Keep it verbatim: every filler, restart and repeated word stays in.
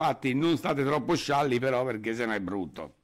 Infatti non state troppo scialli però perché sennò è brutto.